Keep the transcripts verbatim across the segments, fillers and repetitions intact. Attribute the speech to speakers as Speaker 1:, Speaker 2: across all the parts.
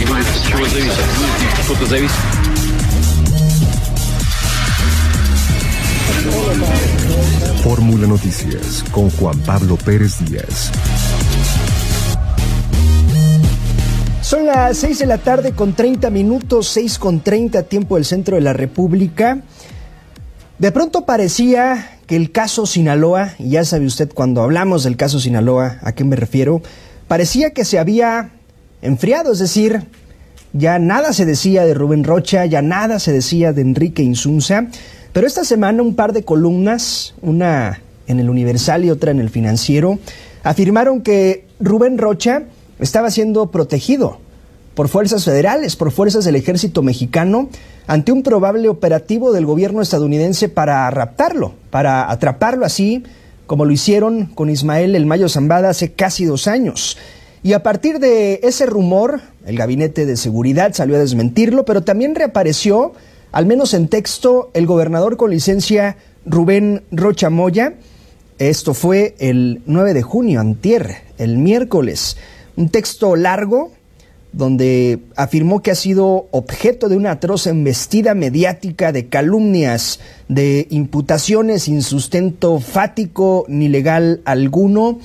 Speaker 1: От чего зависит? Что-то зависит.
Speaker 2: Fórmula Noticias con Juan Pablo Pérez Díaz.
Speaker 3: Son las seis de la tarde con treinta minutos, seis con treinta, tiempo del centro de la República. De pronto parecía que el caso Sinaloa, y ya sabe usted cuando hablamos del caso Sinaloa a qué me refiero, parecía que se había enfriado, es decir, ya nada se decía de Rubén Rocha, ya nada se decía de Enrique Insunza. Pero esta semana un par de columnas, una en el Universal y otra en el Financiero, afirmaron que Rubén Rocha estaba siendo protegido por fuerzas federales, por fuerzas del ejército mexicano, ante un probable operativo del gobierno estadounidense para raptarlo, para atraparlo así como lo hicieron con Ismael El Mayo Zambada hace casi dos años. Y a partir de ese rumor, el Gabinete de Seguridad salió a desmentirlo, pero también reapareció, al menos en texto, el gobernador con licencia Rubén Rocha Moya. Esto fue el nueve de junio, antier, el miércoles. Un texto largo donde afirmó que ha sido objeto de una atroz embestida mediática de calumnias, de imputaciones sin sustento fático ni legal alguno.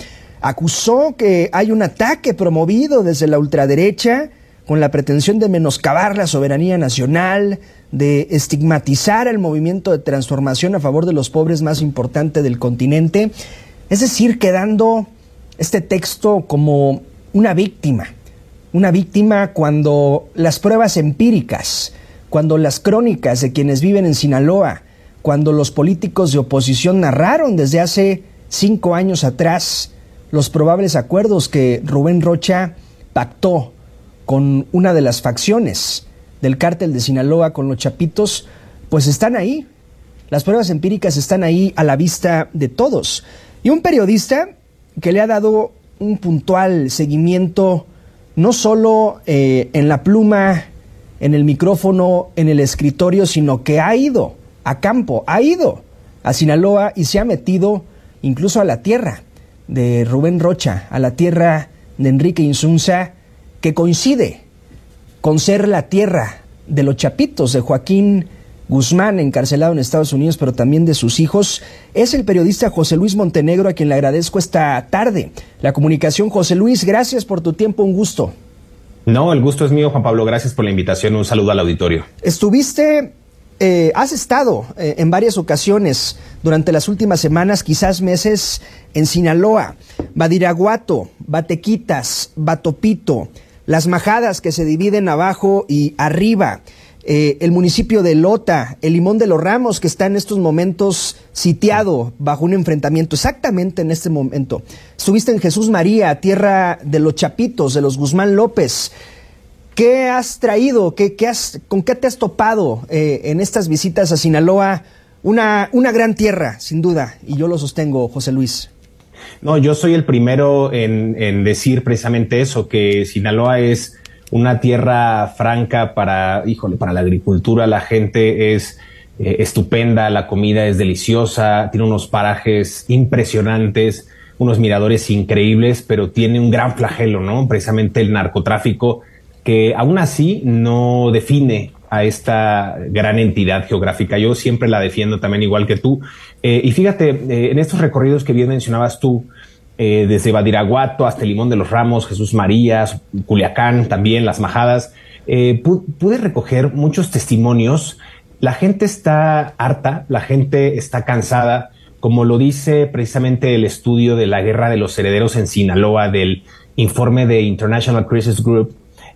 Speaker 3: Acusó que hay un ataque promovido desde la ultraderecha con la pretensión de menoscabar la soberanía nacional, de estigmatizar el movimiento de transformación a favor de los pobres más importante del continente. Es decir, quedando este texto como una víctima, una víctima cuando las pruebas empíricas, cuando las crónicas de quienes viven en Sinaloa, cuando los políticos de oposición narraron desde hace cinco años atrás los probables acuerdos que Rubén Rocha pactó con una de las facciones del cártel de Sinaloa, con los Chapitos, pues están ahí. Las pruebas empíricas están ahí a la vista de todos. Y un periodista que le ha dado un puntual seguimiento, no solo eh, en la pluma, en el micrófono, en el escritorio, sino que ha ido a campo, ha ido a Sinaloa y se ha metido incluso a la tierra de Rubén Rocha, a la tierra de Enrique Insunza, que coincide con ser la tierra de los Chapitos, de Joaquín Guzmán, encarcelado en Estados Unidos, pero también de sus hijos. Es el periodista José Luis Montenegro, a quien le agradezco esta tarde la comunicación. José Luis, gracias por tu tiempo, un gusto.
Speaker 4: No, el gusto es mío, Juan Pablo, gracias por la invitación, un saludo al auditorio.
Speaker 3: Estuviste, eh, has estado eh, en varias ocasiones durante las últimas semanas, quizás meses, en Sinaloa, Badiraguato, Batequitas, Batopito, Las Majadas, que se dividen abajo y arriba, eh, el municipio de Lota, el Limón de los Ramos, que está en estos momentos sitiado bajo un enfrentamiento, exactamente en este momento. Estuviste en Jesús María, tierra de los Chapitos, de los Guzmán López. ¿Qué has traído? ¿Qué, qué has, ¿Con qué te has topado eh, en estas visitas a Sinaloa? Una, una gran tierra, sin duda, y yo lo sostengo, José Luis.
Speaker 4: No, yo soy el primero en, en decir precisamente eso, que Sinaloa es una tierra franca para, híjole, para la agricultura. La gente es eh, estupenda, la comida es deliciosa, tiene unos parajes impresionantes, unos miradores increíbles, pero tiene un gran flagelo, ¿no? Precisamente el narcotráfico, que aún así no define a esta gran entidad geográfica. Yo siempre la defiendo también igual que tú. Eh, y fíjate, eh, en estos recorridos que bien mencionabas tú, eh, desde Badiraguato hasta el Limón de los Ramos, Jesús María, Culiacán, también Las Majadas, eh, pu- pude recoger muchos testimonios. La gente está harta, la gente está cansada, como lo dice precisamente el estudio de la Guerra de los Herederos en Sinaloa del informe de International Crisis Group.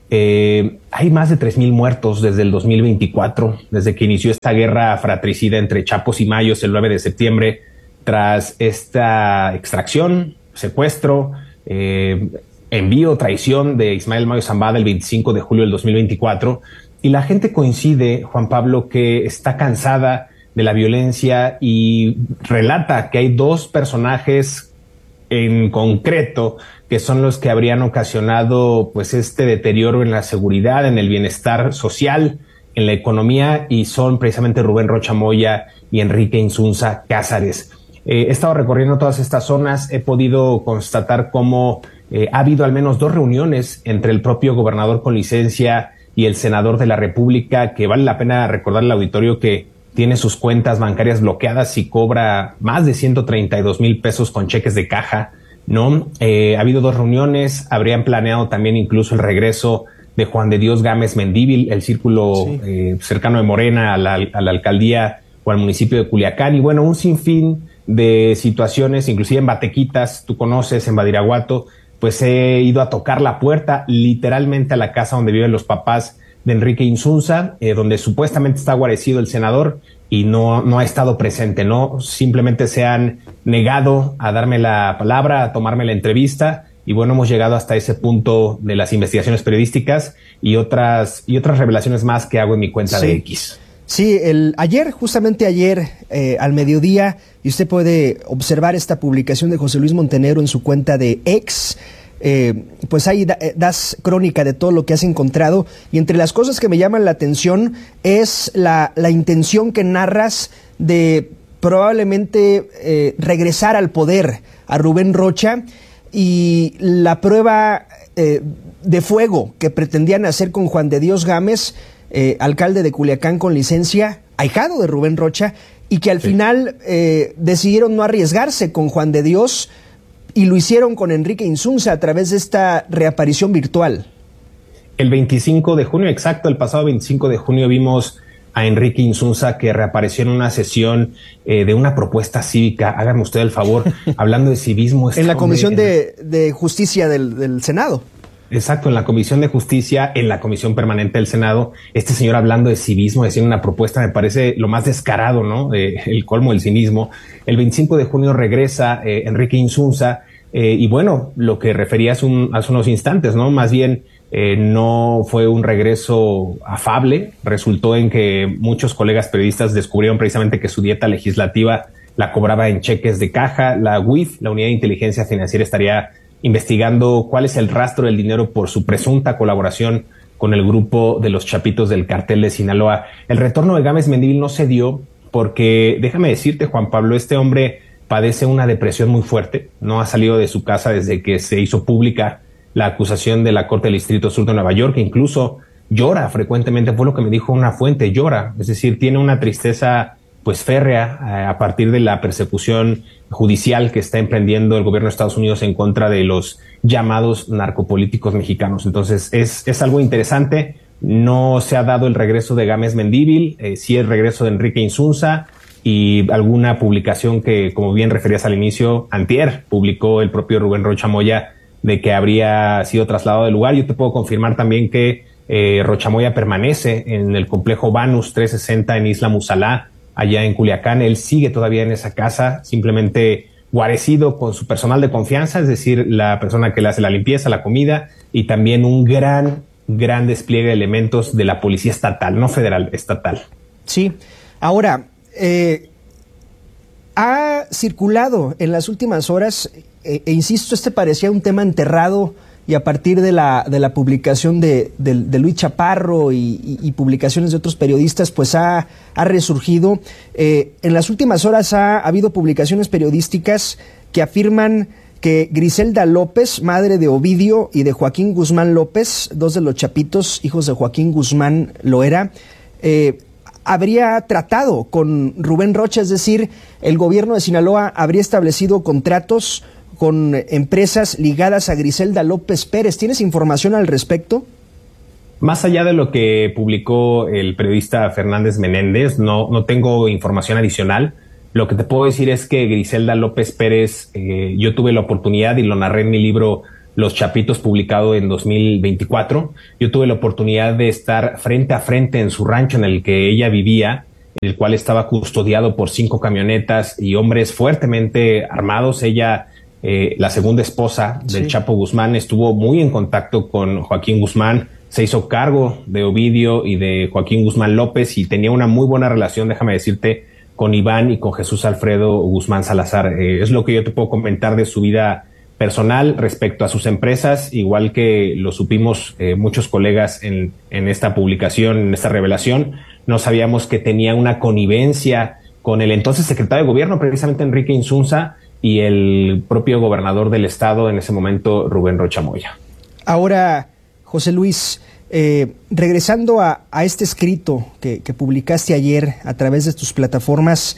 Speaker 4: Eh, hay más de tres mil muertos desde el dos mil veinticuatro, desde que inició esta guerra fratricida entre Chapos y Mayos el nueve de septiembre, tras esta extracción, secuestro, eh, envío, traición de Ismael Mayo Zambada el veinticinco de julio del dos mil veinticuatro. Y la gente coincide, Juan Pablo, que está cansada de la violencia y relata que hay dos personajes en concreto que son los que habrían ocasionado pues este deterioro en la seguridad, en el bienestar social, en la economía, y son precisamente Rubén Rocha Moya y Enrique Insunza Cázares. Eh, he estado recorriendo todas estas zonas, he podido constatar cómo eh, ha habido al menos dos reuniones entre el propio gobernador con licencia y el senador de la República, que vale la pena recordar al auditorio que tiene sus cuentas bancarias bloqueadas y cobra más de ciento treinta y dos mil pesos con cheques de caja, ¿no? Eh, ha habido dos reuniones, habrían planeado también incluso el regreso de Juan de Dios Gámez Mendívil, el círculo sí. eh, cercano de Morena a la, a la alcaldía o al municipio de Culiacán, y bueno, un sinfín de situaciones, inclusive en Batequitas, tú conoces, en Badiraguato, pues he ido a tocar la puerta literalmente a la casa donde viven los papás de Enrique Insunza, eh, donde supuestamente está guarecido el senador y no, no ha estado presente, ¿no? Simplemente se han negado a darme la palabra, a tomarme la entrevista, y bueno, hemos llegado hasta ese punto de las investigaciones periodísticas y otras, y otras revelaciones más que hago en mi cuenta
Speaker 3: sí.
Speaker 4: de X.
Speaker 3: Sí, el, ayer, justamente ayer, eh, al mediodía, y usted puede observar esta publicación de José Luis Montenegro en su cuenta de X, eh, pues ahí da, das crónica de todo lo que has encontrado, y entre las cosas que me llaman la atención es la, la intención que narras de probablemente eh, regresar al poder a Rubén Rocha, y la prueba eh, de fuego que pretendían hacer con Juan de Dios Gámez, Eh, alcalde de Culiacán con licencia, ahijado de Rubén Rocha, y que al sí. final eh, decidieron no arriesgarse con Juan de Dios y lo hicieron con Enrique Insunza a través de esta reaparición virtual.
Speaker 4: El veinticinco de junio, exacto, el pasado veinticinco de junio vimos a Enrique Insunza que reapareció en una sesión eh, de una propuesta cívica. Hágame usted el favor, hablando de civismo.
Speaker 3: En la Comisión de, de Justicia del, del Senado.
Speaker 4: Exacto, en la Comisión de Justicia, en la Comisión Permanente del Senado, este señor hablando de civismo, haciendo una propuesta, me parece lo más descarado, ¿no? Eh, el colmo del cinismo. El veinticinco de junio regresa eh, Enrique Insunza, eh, y bueno, lo que referías un, hace unos instantes, ¿no? Más bien, eh, no fue un regreso afable, resultó en que muchos colegas periodistas descubrieron precisamente que su dieta legislativa la cobraba en cheques de caja. La U I F, la Unidad de Inteligencia Financiera, estaría investigando cuál es el rastro del dinero por su presunta colaboración con el grupo de los Chapitos del Cartel de Sinaloa. El retorno de Gámez Mendívil no se dio porque, déjame decirte, Juan Pablo, este hombre padece una depresión muy fuerte, no ha salido de su casa desde que se hizo pública la acusación de la Corte del Distrito Sur de Nueva York, que incluso llora frecuentemente, fue lo que me dijo una fuente, llora, es decir, tiene una tristeza pues férrea eh, a partir de la persecución judicial que está emprendiendo el gobierno de Estados Unidos en contra de los llamados narcopolíticos mexicanos. Entonces es, es algo interesante. No se ha dado el regreso de Gámez Mendívil, eh, sí el regreso de Enrique Insunza y alguna publicación que, como bien referías al inicio, antier publicó el propio Rubén Rocha Moya de que habría sido trasladado del lugar. Yo te puedo confirmar también que eh, Rocha Moya permanece en el complejo Banus trescientos sesenta en Isla Musalá, allá en Culiacán. Él sigue todavía en esa casa, simplemente guarecido con su personal de confianza, es decir, la persona que le hace la limpieza, la comida, y también un gran, gran despliegue de elementos de la policía estatal, no federal, estatal.
Speaker 3: Sí. Ahora, eh, ha circulado en las últimas horas, eh, e insisto, este parecía un tema enterrado, y a partir de la, de la publicación de, de, de Luis Chaparro y, y, y publicaciones de otros periodistas, pues ha, ha resurgido. Eh, en las últimas horas ha, ha habido publicaciones periodísticas que afirman que Griselda López, madre de Ovidio y de Joaquín Guzmán López, dos de los Chapitos, hijos de Joaquín Guzmán Loera, eh, habría tratado con Rubén Rocha, es decir, el gobierno de Sinaloa habría establecido contratos con empresas ligadas a Griselda López Pérez. ¿Tienes información al respecto?
Speaker 4: Más allá de lo que publicó el periodista Fernández Menéndez, no, no tengo información adicional. Lo que te puedo decir es que Griselda López Pérez, eh, yo tuve la oportunidad, y lo narré en mi libro Los Chapitos, publicado en dos mil veinticuatro, yo tuve la oportunidad de estar frente a frente en su rancho en el que ella vivía, en el cual estaba custodiado por cinco camionetas y hombres fuertemente armados. Ella, Eh, la segunda esposa del sí. Chapo Guzmán, estuvo muy en contacto con Joaquín Guzmán, se hizo cargo de Ovidio y de Joaquín Guzmán López y tenía una muy buena relación, déjame decirte, con Iván y con Jesús Alfredo Guzmán Salazar. Eh, es lo que yo te puedo comentar de su vida personal respecto a sus empresas, igual que lo supimos eh, muchos colegas en, en esta publicación, en esta revelación. No sabíamos que tenía una connivencia con el entonces secretario de Gobierno, precisamente Enrique Insunza, y el propio gobernador del estado en ese momento, Rubén Rocha Moya.
Speaker 3: Ahora, José Luis, eh, regresando a, a este escrito que, que publicaste ayer a través de tus plataformas,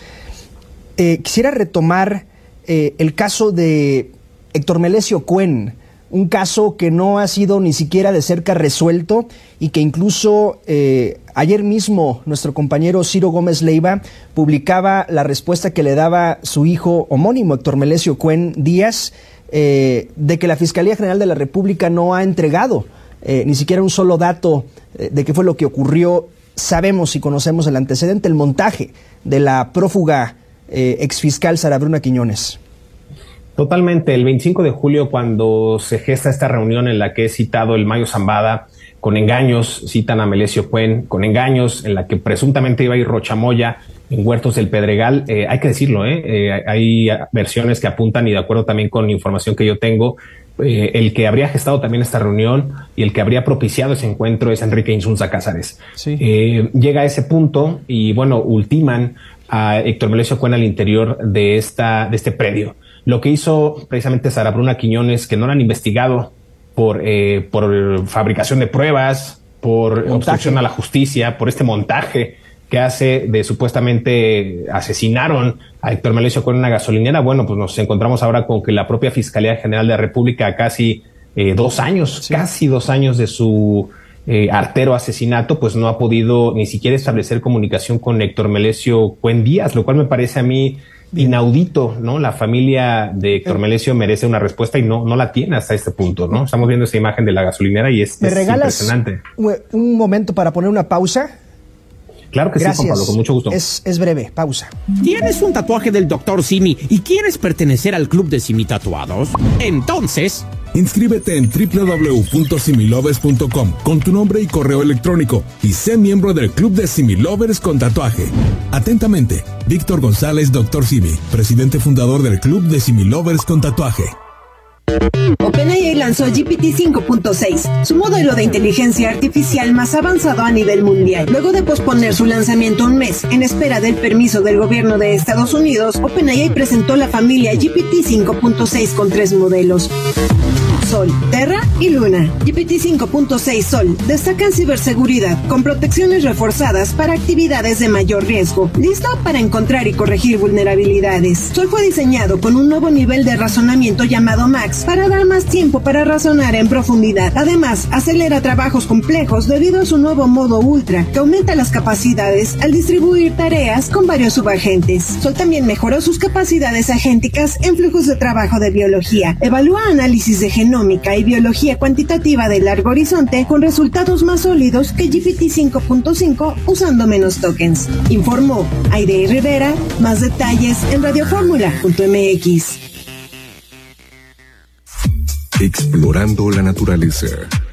Speaker 3: eh, quisiera retomar eh, el caso de Héctor Melesio Cuen, un caso que no ha sido ni siquiera de cerca resuelto y que incluso eh, ayer mismo nuestro compañero Ciro Gómez Leiva publicaba la respuesta que le daba su hijo homónimo, Héctor Melesio Cuen Díaz, eh, de que la Fiscalía General de la República no ha entregado eh, ni siquiera un solo dato eh, de qué fue lo que ocurrió. Sabemos y conocemos el antecedente, el montaje de la prófuga eh, exfiscal Sara Bruna Quiñones.
Speaker 4: Totalmente. El veinticinco de julio, cuando se gesta esta reunión en la que he citado el Mayo Zambada, con engaños, citan a Melesio Cuen, con engaños, en la que presuntamente iba a ir Rocha Moya en Huertos del Pedregal, eh, hay que decirlo, ¿eh? Eh, hay versiones que apuntan, y de acuerdo también con información que yo tengo, eh, el que habría gestado también esta reunión y el que habría propiciado ese encuentro es Enrique Insunza Cázares. Sí. Eh, llega a ese punto y, bueno, ultiman a Héctor Melesio Cuen al interior de, esta, de este predio. Lo que hizo precisamente Sara Bruna Quiñones, que no la han investigado por, eh, por fabricación de pruebas, por montaje, obstrucción a la justicia, por este montaje que hace de supuestamente asesinaron a Héctor Melesio Cuen en una gasolinera. Bueno, pues nos encontramos ahora con que la propia Fiscalía General de la República, a casi eh, dos años, sí. casi dos años de su eh, artero asesinato, pues no ha podido ni siquiera establecer comunicación con Héctor Melesio Cuen Díaz, lo cual me parece a mí inaudito, ¿no? La familia de Héctor Melesio merece una respuesta y no, no la tiene hasta este punto, ¿no? Estamos viendo esa imagen de la gasolinera y es,
Speaker 3: ¿Me
Speaker 4: es
Speaker 3: regalas
Speaker 4: impresionante.
Speaker 3: Un momento para poner una pausa?
Speaker 4: Claro que Gracias. sí, Juan Pablo, con mucho gusto.
Speaker 3: Es, es breve, pausa.
Speaker 5: ¿Tienes un tatuaje del doctor Simi y quieres pertenecer al club de Simi Tatuados? Entonces...
Speaker 6: inscríbete en doble u doble u doble u punto similovers punto com con tu nombre y correo electrónico y sé miembro del club de Similovers con tatuaje. Atentamente, Víctor González, doctor Simi, presidente fundador del club de Similovers con tatuaje.
Speaker 7: OpenAI lanzó G P T cinco punto seis, su modelo de inteligencia artificial más avanzado a nivel mundial. Luego de posponer su lanzamiento un mes en espera del permiso del gobierno de Estados Unidos, OpenAI presentó la familia G P T cinco punto seis con tres modelos: Sol, Terra y Luna. G P T cinco punto seis Sol destaca en ciberseguridad con protecciones reforzadas para actividades de mayor riesgo, listo para encontrar y corregir vulnerabilidades. Sol fue diseñado con un nuevo nivel de razonamiento llamado Max para dar más tiempo para razonar en profundidad. Además, acelera trabajos complejos debido a su nuevo modo Ultra, que aumenta las capacidades al distribuir tareas con varios subagentes. Sol también mejoró sus capacidades agénticas en flujos de trabajo de biología. Evalúa análisis de genómica y biología cuantitativa de largo horizonte con resultados más sólidos que G P T cinco punto cinco usando menos tokens. Informó Aide Rivera. Más detalles en radioformula punto m x.
Speaker 2: Explorando la naturaleza.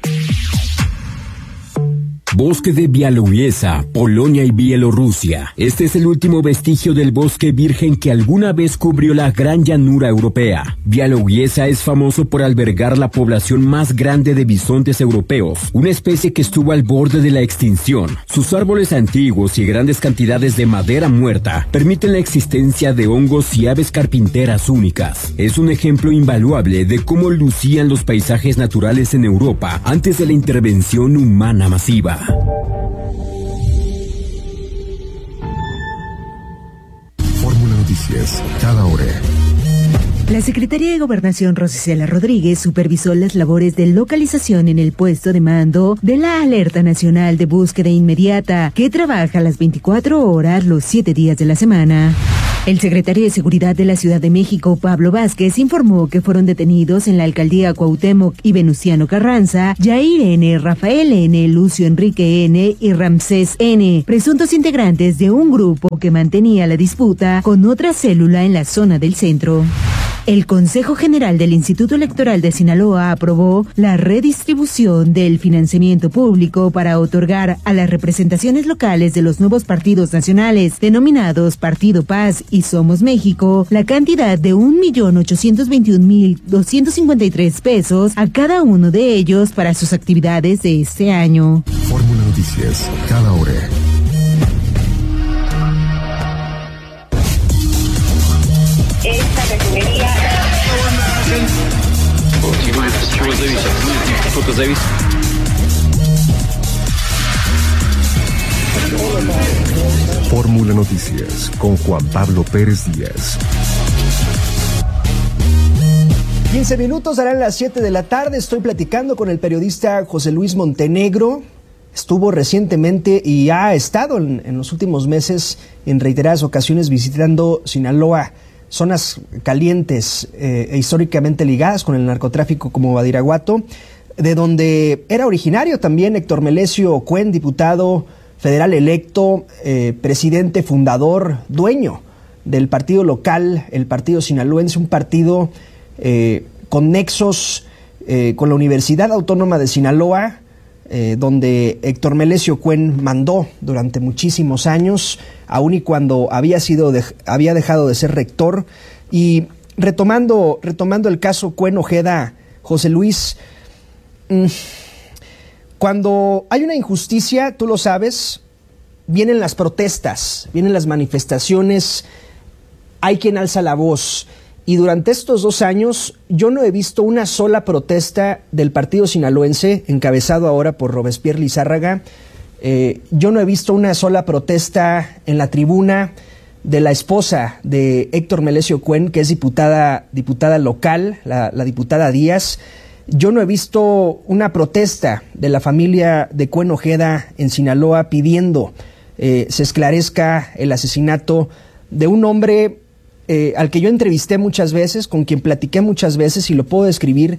Speaker 8: Bosque de Białowieża, Polonia y Bielorrusia. Este es el último vestigio del bosque virgen que alguna vez cubrió la gran llanura europea. Białowieża es famoso por albergar la población más grande de bisontes europeos, una especie que estuvo al borde de la extinción. Sus árboles antiguos y grandes cantidades de madera muerta permiten la existencia de hongos y aves carpinteras únicas. Es un ejemplo invaluable de cómo lucían los paisajes naturales en Europa antes de la intervención humana masiva.
Speaker 2: Fórmula Noticias, cada hora.
Speaker 9: La Secretaría de Gobernación Rosicela Rodríguez supervisó las labores de localización en el puesto de mando de la Alerta Nacional de Búsqueda Inmediata, que trabaja las veinticuatro horas los siete días de la semana. El secretario de Seguridad de la Ciudad de México, Pablo Vázquez, informó que fueron detenidos en la alcaldía Cuauhtémoc y Venustiano Carranza, Jair N., Rafael N., Lucio Enrique N. y Ramsés N., presuntos integrantes de un grupo que mantenía la disputa con otra célula en la zona del centro. El Consejo General del Instituto Electoral de Sinaloa aprobó la redistribución del financiamiento público para otorgar a las representaciones locales de los nuevos partidos nacionales, denominados Partido Paz y Somos México, la cantidad de un millón ochocientos veintiún mil doscientos cincuenta y tres pesos a cada uno de ellos para sus actividades de este año.
Speaker 2: Fórmula Noticias, cada hora.
Speaker 7: Esta
Speaker 1: От чего зависит? Что-то зависит.
Speaker 2: Fórmula Noticias con Juan Pablo Pérez Díaz.
Speaker 3: quince minutos, darán las siete de la tarde. Estoy platicando con el periodista José Luis Montenegro. Estuvo recientemente y ha estado en, en los últimos meses en reiteradas ocasiones visitando Sinaloa, zonas calientes eh, e históricamente ligadas con el narcotráfico como Badiraguato, de donde era originario también Héctor Melesio Cuen, diputado federal electo, eh, presidente fundador, dueño del partido local, el partido sinaloense, un partido eh, con nexos eh, con la Universidad Autónoma de Sinaloa, eh, donde Héctor Melesio Cuen mandó durante muchísimos años, aun y cuando había sido de, había dejado de ser rector. Y retomando, retomando el caso Cuen Ojeda, José Luis, mmm, cuando hay una injusticia, tú lo sabes, vienen las protestas, vienen las manifestaciones, hay quien alza la voz. Y durante estos dos años yo no he visto una sola protesta del partido sinaloense, encabezado ahora por Robespierre Lizárraga. Eh, yo no he visto una sola protesta en la tribuna de la esposa de Héctor Melesio Cuen, que es diputada, diputada local, la, la diputada Díaz. Yo no he visto una protesta de la familia de Cuen Ojeda en Sinaloa pidiendo eh, se esclarezca el asesinato de un hombre eh, al que yo entrevisté muchas veces, con quien platiqué muchas veces, y lo puedo describir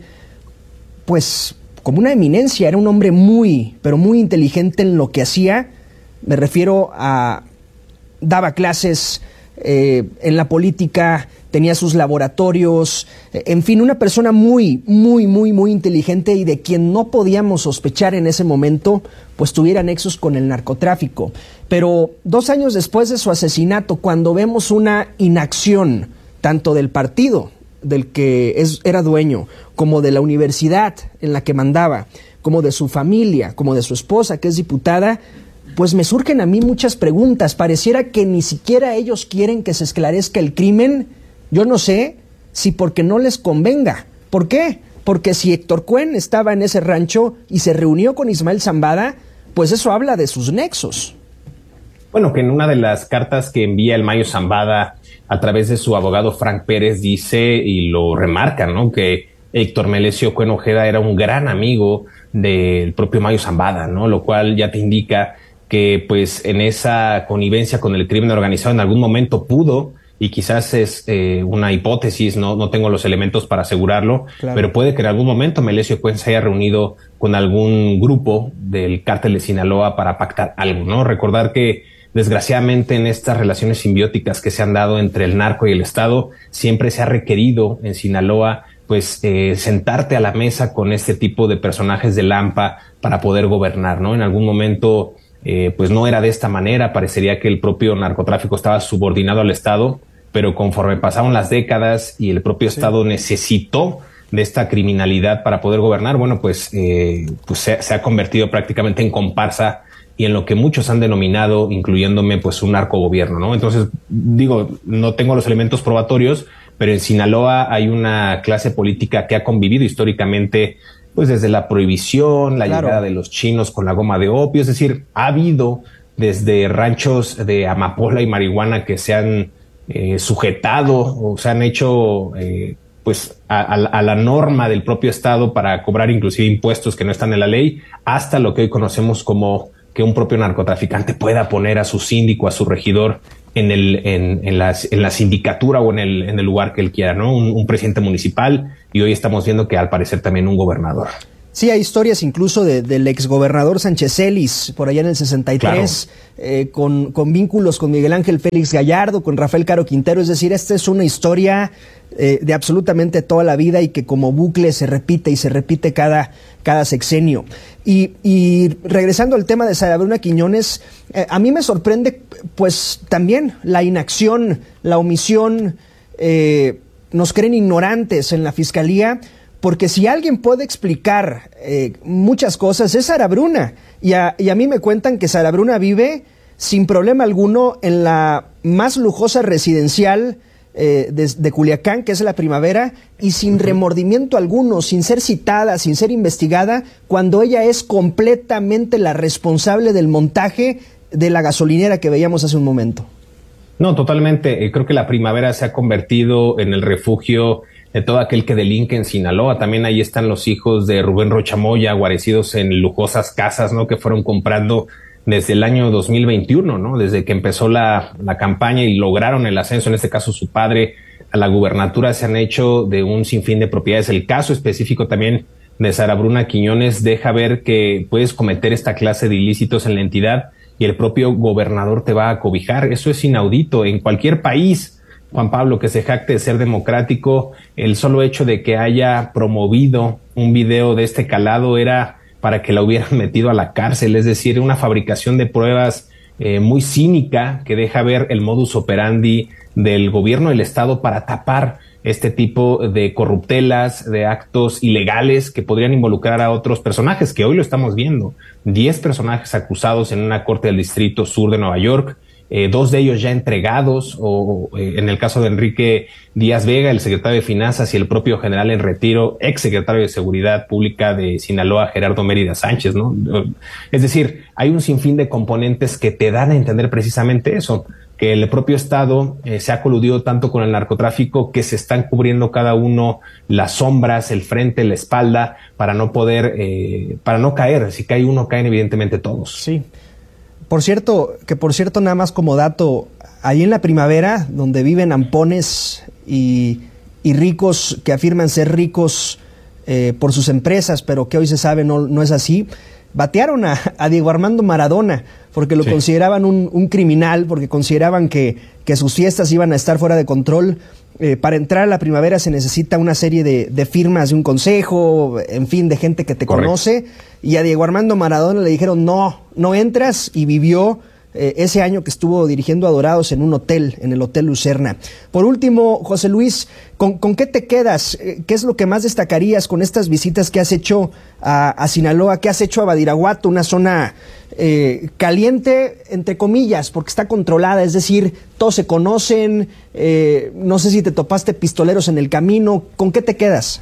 Speaker 3: pues como una eminencia. Era un hombre muy, pero muy inteligente en lo que hacía. Me refiero a... daba clases eh, en la política, tenía sus laboratorios, en fin, una persona muy, muy, muy, muy inteligente y de quien no podíamos sospechar en ese momento, pues tuviera nexos con el narcotráfico. Pero dos años después de su asesinato, cuando vemos una inacción, tanto del partido del que es, era dueño, como de la universidad en la que mandaba, como de su familia, como de su esposa, que es diputada, pues me surgen a mí muchas preguntas. Pareciera que ni siquiera ellos quieren que se esclarezca el crimen. Yo no sé si porque no les convenga. ¿Por qué? Porque si Héctor Cuen estaba en ese rancho y se reunió con Ismael Zambada, pues eso habla de sus nexos.
Speaker 4: Bueno, que en una de las cartas que envía el Mayo Zambada a través de su abogado Frank Pérez dice, y lo remarca, ¿no?, que Héctor Melesio Cuen Ojeda era un gran amigo del propio Mayo Zambada, ¿no? Lo cual ya te indica que pues en esa connivencia con el crimen organizado en algún momento pudo, y quizás es eh, una hipótesis, no, no tengo los elementos para asegurarlo, claro, pero puede que en algún momento Melesio Cuen se haya reunido con algún grupo del cártel de Sinaloa para pactar algo, ¿no? Recordar que desgraciadamente en estas relaciones simbióticas que se han dado entre el narco y el Estado, siempre se ha requerido en Sinaloa pues eh, sentarte a la mesa con este tipo de personajes del AMPA para poder gobernar, ¿no? En algún momento Eh, pues no era de esta manera, parecería que el propio narcotráfico estaba subordinado al Estado, pero conforme pasaron las décadas y el propio sí. Estado necesitó de esta criminalidad para poder gobernar, bueno, pues, eh, pues se, se ha convertido prácticamente en comparsa y en lo que muchos han denominado, incluyéndome, pues un narcogobierno, ¿no? Entonces, digo, no tengo los elementos probatorios, pero en Sinaloa hay una clase política que ha convivido históricamente pues desde la prohibición, la claro. llegada de los chinos con la goma de opio, es decir, ha habido desde ranchos de amapola y marihuana que se han eh, sujetado o se han hecho eh, pues a, a, a la norma del propio Estado para cobrar inclusive impuestos que no están en la ley, hasta lo que hoy conocemos como que un propio narcotraficante pueda poner a su síndico, a su regidor en el en, en, la, en la sindicatura o en el, en el lugar que él quiera, ¿no? Un, un presidente municipal, y hoy estamos viendo que al parecer también un gobernador.
Speaker 3: Sí, hay historias incluso de, del exgobernador Sánchez Celis, por allá en el sesenta y tres, claro. eh, con, con vínculos con Miguel Ángel Félix Gallardo, con Rafael Caro Quintero. Es decir, esta es una historia eh, de absolutamente toda la vida y que como bucle se repite y se repite cada, cada sexenio. Y, y regresando al tema de Sara Bruna Quiñones, eh, a mí me sorprende pues también la inacción, la omisión. Eh, nos creen ignorantes en la Fiscalía, porque si alguien puede explicar eh, muchas cosas es Sara Bruna, y a, y a mí me cuentan que Sara Bruna vive sin problema alguno en la más lujosa residencial eh, de, de Culiacán, que es la primavera, y sin remordimiento alguno, sin ser citada, sin ser investigada, cuando ella es completamente la responsable del montaje de la gasolinera que veíamos hace un momento.
Speaker 4: No, totalmente. Eh, creo que la primavera se ha convertido en el refugio de todo aquel que delinque en Sinaloa. También ahí están los hijos de Rubén Rocha Moya, guarecidos en lujosas casas, ¿no?, que fueron comprando desde el año dos mil veintiuno, ¿no?, desde que empezó la, la campaña y lograron el ascenso, en este caso su padre, a la gubernatura. Se han hecho de un sinfín de propiedades. El caso específico también de Sara Bruna Quiñones deja ver que puedes cometer esta clase de ilícitos en la entidad y el propio gobernador te va a cobijar. Eso es inaudito en cualquier país, Juan Pablo, que se jacte de ser democrático. El solo hecho de que haya promovido un video de este calado era para que la hubieran metido a la cárcel, es decir, una fabricación de pruebas eh, muy cínica que deja ver el modus operandi del gobierno del estado para tapar este tipo de corruptelas, de actos ilegales que podrían involucrar a otros personajes, que hoy lo estamos viendo. Diez personajes acusados en una corte del Distrito Sur de Nueva York, eh, dos de ellos ya entregados, o eh, en el caso de Enrique Díaz Vega, el secretario de Finanzas, y el propio general en retiro, ex secretario de Seguridad Pública de Sinaloa, Gerardo Mérida Sánchez, ¿no? Es decir, hay un sinfín de componentes que te dan a entender precisamente eso, que el propio Estado eh, se ha coludido tanto con el narcotráfico que se están cubriendo cada uno las sombras, el frente, la espalda, para no poder, eh, para no caer. Si cae uno, caen evidentemente todos.
Speaker 3: Sí. Por cierto, que por cierto, nada más como dato, ahí en la primavera, donde viven ampones y, y ricos que afirman ser ricos eh, por sus empresas, pero que hoy se sabe no, no es así, batearon a, a Diego Armando Maradona, porque lo sí. consideraban un, un criminal, porque consideraban que, que sus fiestas iban a estar fuera de control. Eh, para entrar a la primavera se necesita una serie de, de firmas de un consejo, en fin, de gente que te Correcto. conoce, y a Diego Armando Maradona le dijeron no, no entras, y vivió eh, ese año que estuvo dirigiendo a Dorados en un hotel, en el Hotel Lucerna. Por último, José Luis, ¿con, con qué te quedas? ¿Qué es lo que más destacarías con estas visitas que has hecho a, a Sinaloa, que has hecho a Badiraguato, una zona eh, caliente, entre comillas, porque está controlada, es decir, todos se conocen, eh, no sé si te topaste pistoleros en el camino, ¿con qué te quedas?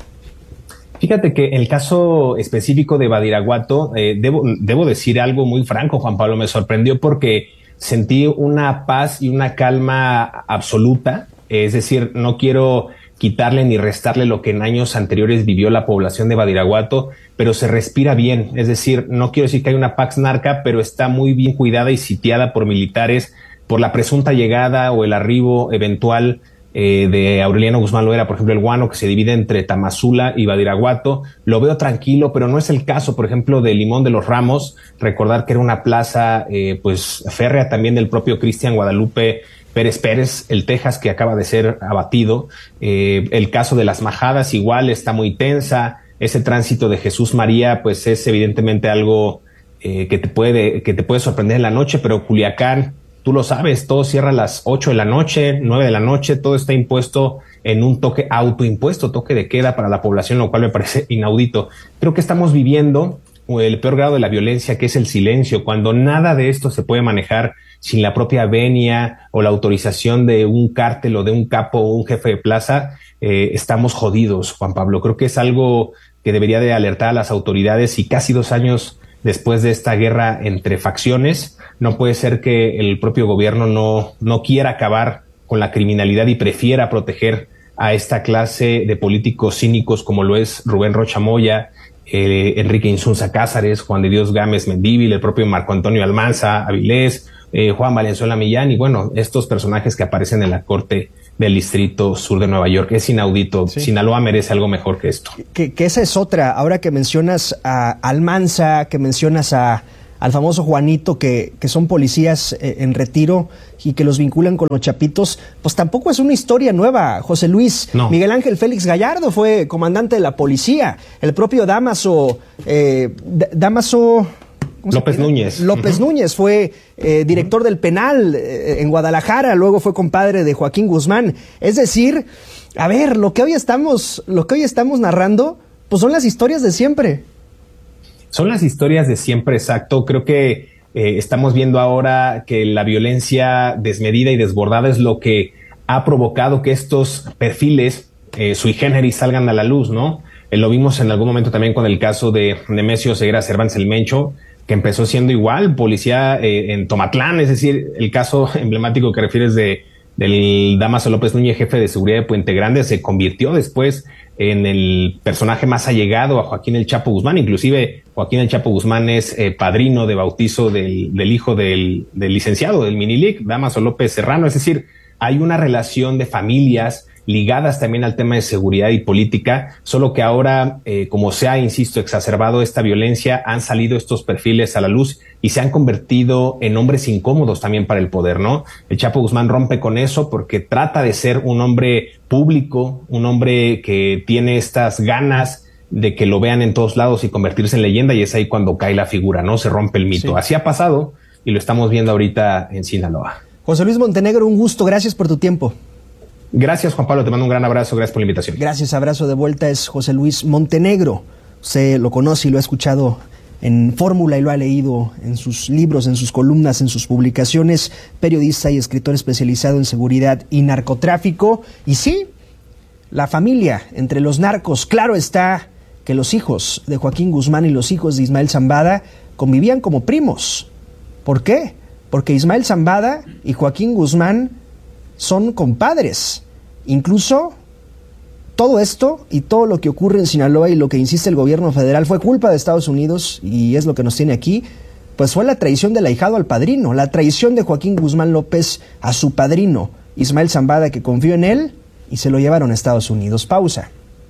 Speaker 4: Fíjate que el caso específico de Badiraguato, eh, debo, debo decir algo muy franco, Juan Pablo, me sorprendió porque sentí una paz y una calma absoluta, es decir, no quiero quitarle ni restarle lo que en años anteriores vivió la población de Badiraguato, pero se respira bien, es decir, no quiero decir que hay una Pax Narca, pero está muy bien cuidada y sitiada por militares por la presunta llegada o el arribo eventual Eh, de Aureliano Guzmán Loera, por ejemplo, el Guano, que se divide entre Tamazula y Badiraguato. Lo veo tranquilo, pero no es el caso, por ejemplo, de Limón de los Ramos. Recordar que era una plaza eh, pues férrea también del propio Cristian Guadalupe Pérez Pérez, el Texas, que acaba de ser abatido. Eh, el caso de Las Majadas igual está muy tensa. Ese tránsito de Jesús María pues es evidentemente algo eh, que te puede que te puede sorprender en la noche, pero Culiacán, tú lo sabes, todo cierra a las ocho de la noche, nueve de la noche, todo está impuesto en un toque autoimpuesto, toque de queda para la población, lo cual me parece inaudito. Creo que estamos viviendo el peor grado de la violencia, que es el silencio, cuando nada de esto se puede manejar sin la propia venia o la autorización de un cártel o de un capo o un jefe de plaza. Eh, estamos jodidos, Juan Pablo. Creo que es algo que debería de alertar a las autoridades, y casi dos años después de esta guerra entre facciones, no puede ser que el propio gobierno no, no quiera acabar con la criminalidad y prefiera proteger a esta clase de políticos cínicos como lo es Rubén Rocha Moya, eh, Enrique Insunza Cázares, Juan de Dios Gámez Mendívil, el propio Marco Antonio Almanza Avilés, eh, Juan Valenzuela Millán, y bueno, estos personajes que aparecen en la corte del Distrito Sur de Nueva York. Es inaudito. Sí. Sinaloa merece algo mejor que esto.
Speaker 3: Que, que esa es otra. Ahora que mencionas a Almanza, que mencionas a al famoso Juanito, que, que son policías eh, en retiro y que los vinculan con los chapitos, pues tampoco es una historia nueva, José Luis. No. Miguel Ángel Félix Gallardo fue comandante de la policía. El propio Damaso, eh, Damaso
Speaker 4: López Núñez.
Speaker 3: López uh-huh. Núñez fue eh, director uh-huh. del penal eh, en Guadalajara, luego fue compadre de Joaquín Guzmán. Es decir, a ver, lo que hoy estamos, lo que hoy estamos narrando, pues son las historias de siempre.
Speaker 4: Son las historias de siempre, exacto. Creo que eh, estamos viendo ahora que la violencia desmedida y desbordada es lo que ha provocado que estos perfiles eh, sui generis salgan a la luz, ¿no? Eh, lo vimos en algún momento también con el caso de Nemesio Ceguera Cervantes el Mencho, que empezó siendo igual, policía eh, en Tomatlán, es decir, el caso emblemático que refieres de del Dámaso López Núñez, jefe de seguridad de Puente Grande, se convirtió después en el personaje más allegado a Joaquín El Chapo Guzmán. Inclusive Joaquín El Chapo Guzmán es eh, padrino de bautizo del, del hijo del, del licenciado del Minilic, Dámaso López Serrano. Es decir, hay una relación de familias ligadas también al tema de seguridad y política, solo que ahora, eh, como se ha, insisto, exacerbado esta violencia, han salido estos perfiles a la luz y se han convertido en hombres incómodos también para el poder, ¿no? El Chapo Guzmán rompe con eso porque trata de ser un hombre público, un hombre que tiene estas ganas de que lo vean en todos lados y convertirse en leyenda, y es ahí cuando cae la figura, ¿no? Se rompe el mito. Sí. Así ha pasado y lo estamos viendo ahorita en Sinaloa.
Speaker 3: José Luis Montenegro, un gusto, gracias por tu tiempo.
Speaker 4: Gracias, Juan Pablo, te mando un gran abrazo, gracias por la invitación.
Speaker 3: Gracias, abrazo de vuelta, es José Luis Montenegro. Usted lo conoce y lo ha escuchado en Fórmula y lo ha leído en sus libros, en sus columnas, en sus publicaciones, periodista y escritor especializado en seguridad y narcotráfico. Y sí, la familia entre los narcos, claro está que los hijos de Joaquín Guzmán y los hijos de Ismael Zambada convivían como primos. ¿Por qué? Porque Ismael Zambada y Joaquín Guzmán son compadres. Incluso todo esto y todo lo que ocurre en Sinaloa y lo que insiste el gobierno federal fue culpa de Estados Unidos, y es lo que nos tiene aquí, pues fue la traición del ahijado al padrino, la traición de Joaquín Guzmán López a su padrino, Ismael Zambada, que confió en él y se lo llevaron a Estados Unidos. Pausa.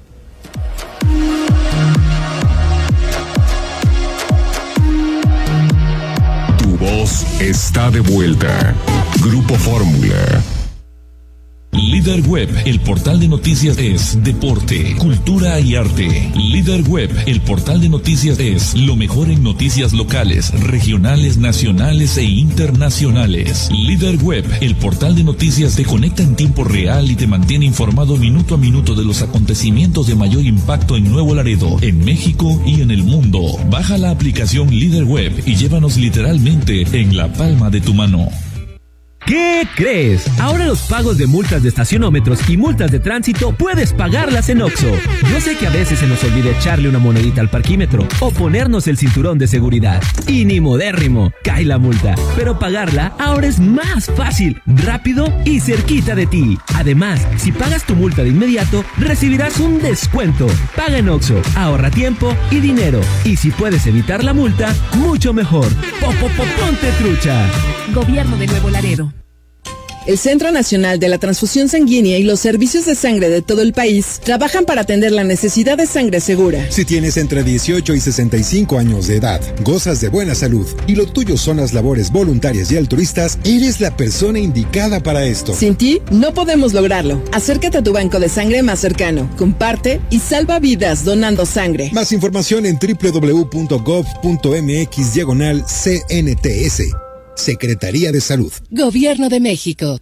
Speaker 2: Tu voz está de vuelta. Grupo Fórmula.
Speaker 10: Líder Web, el portal de noticias es deporte, cultura y arte. Líder Web, el portal de noticias es lo mejor en noticias locales, regionales, nacionales e internacionales. Líder Web, el portal de noticias te conecta en tiempo real y te mantiene informado minuto a minuto de los acontecimientos de mayor impacto en Nuevo Laredo, en México y en el mundo. Baja la aplicación Líder Web y llévanos literalmente en la palma de tu mano.
Speaker 11: ¿Qué crees? Ahora los pagos de multas de estacionómetros y multas de tránsito puedes pagarlas en Oxxo. Yo sé que a veces se nos olvida echarle una monedita al parquímetro o ponernos el cinturón de seguridad. Y ni modérrimo, cae la multa. Pero pagarla ahora es más fácil, rápido y cerquita de ti. Además, si pagas tu multa de inmediato, recibirás un descuento. Paga en Oxxo, ahorra tiempo y dinero. Y si puedes evitar la multa, mucho mejor. Ponte trucha.
Speaker 12: Gobierno de Nuevo Laredo.
Speaker 13: El Centro Nacional de la Transfusión Sanguínea y los servicios de sangre de todo el país trabajan para atender la necesidad de sangre segura.
Speaker 14: Si tienes entre dieciocho y sesenta y cinco años de edad, gozas de buena salud y lo tuyo son las labores voluntarias y altruistas, eres la persona indicada para esto.
Speaker 13: Sin ti, no podemos lograrlo. Acércate a tu banco de sangre más cercano, comparte y salva vidas donando sangre.
Speaker 14: Más información en doble u doble u doble u punto gov punto m x diagonal C N T S. Secretaría de Salud.
Speaker 12: Gobierno de México.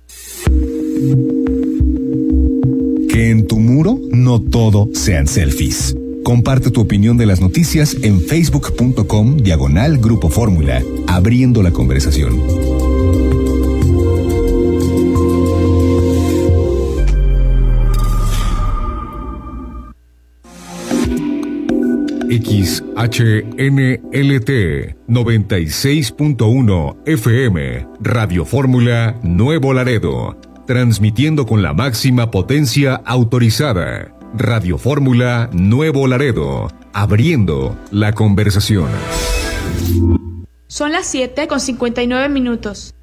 Speaker 2: Que en tu muro no todo sean selfies. Comparte tu opinión de las noticias en facebook punto com diagonal Grupo Fórmula, abriendo la conversación. X H N L T noventa y seis punto uno F M, Radio Fórmula Nuevo Laredo, transmitiendo con la máxima potencia autorizada. Radio Fórmula Nuevo Laredo, abriendo la conversación.
Speaker 15: Son las siete con cincuenta y nueve minutos.